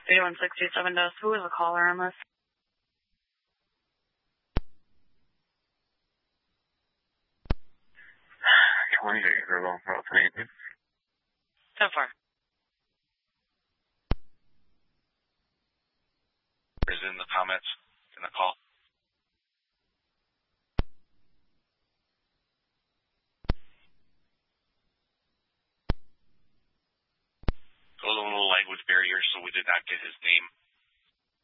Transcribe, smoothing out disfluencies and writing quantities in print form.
8167 Dust. Who was the caller on this? So far. Is in the comments in the call. There was a little language barrier, so we did not get his name.